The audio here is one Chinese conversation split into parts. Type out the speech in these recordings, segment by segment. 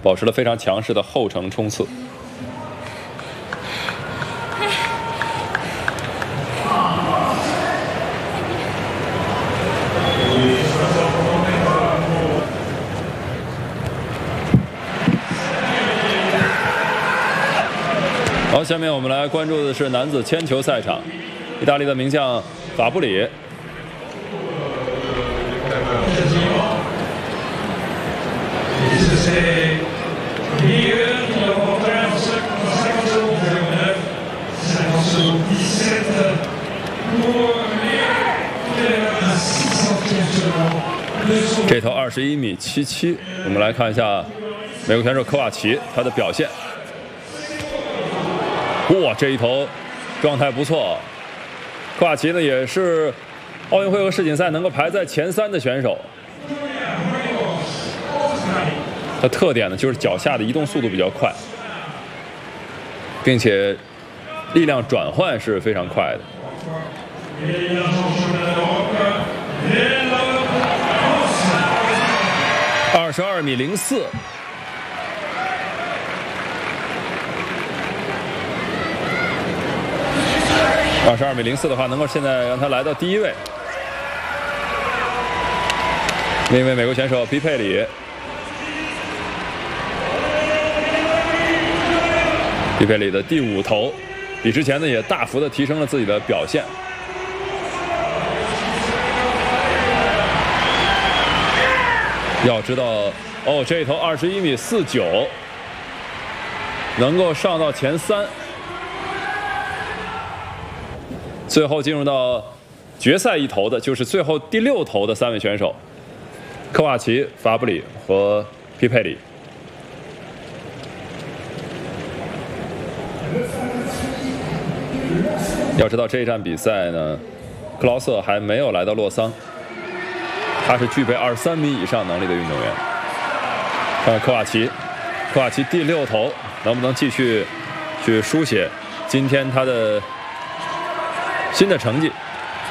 保持了非常强势的后程冲刺。好，下面我们来关注的是男子铅球赛场，意大利的名将法布里。 这头21.77米，我们来看一下美国选手科瓦奇他的表现。哇，这一头状态不错。科瓦奇呢也是奥运会和世锦赛能够排在前3的选手。 它特点呢，就是脚下的移动速度比较快，并且力量转换是非常快的。22.04米。22.04米的话，能够现在让他来到第1位。另一位美国选手皮佩里。 皮佩里的第5投，比之前呢也大幅的提升了自己的表现。要知道，哦，这一投21.49米，能够上到前3。最后进入到决赛一投的，就是最后第6投的3位选手，科瓦奇、法布里和皮佩里。 要知道这一站比赛呢，克劳瑟还没有来到洛桑，他是具备23米以上能力的运动员。看看科瓦奇，科瓦奇第6投能不能继续去书写今天他的新的成绩？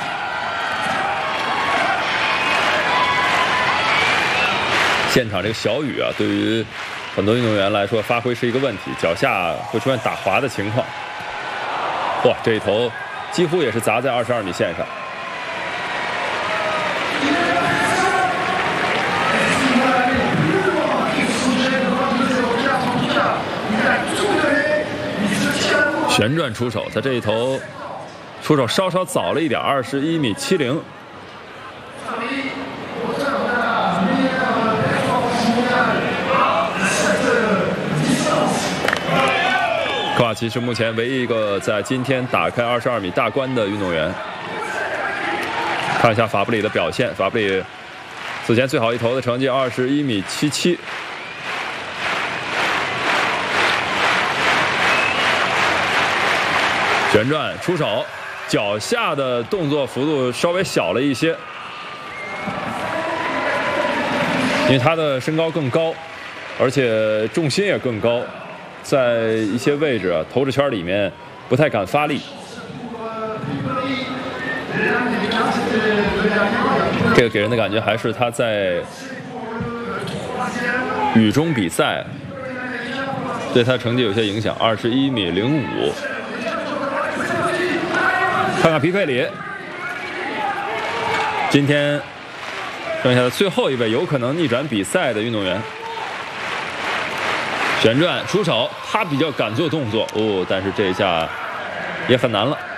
现场这个小雨啊，对于很多运动员来说，发挥是一个问题，脚下会出现打滑的情况。 哇，这一投几乎也是砸在22米线上。旋转出手，他这一投出手稍稍早了一点，21.70米。科瓦奇是目前唯一一个在今天打开22米大关的运动员。看一下法布里的表现，法布里此前最好一投的成绩21.77米。旋转出手，脚下的动作幅度稍微小了一些，因为他的身高更高，而且重心也更高。 在一些位置啊，投掷圈里面不太敢发力。这个给人的感觉还是他在雨中比赛，对他成绩有些影响。21.05米。看看皮佩里，今天剩下的最后一位有可能逆转比赛的运动员。 旋转出手，他比较敢做动作哦，但是这一下也很难了。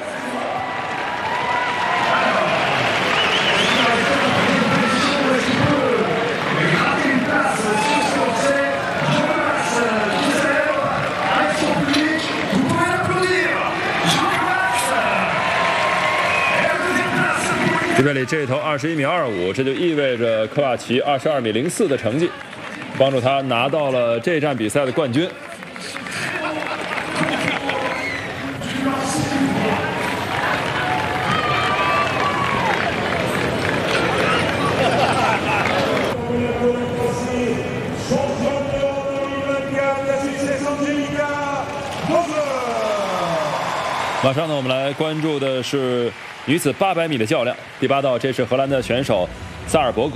皮佩里这一投21.25米，这就意味着科瓦奇22.04米的成绩。 帮助他拿到了这站比赛的冠军。马上呢，我们来关注的是女子800米的较量，第8道，这是荷兰的选手萨尔伯格。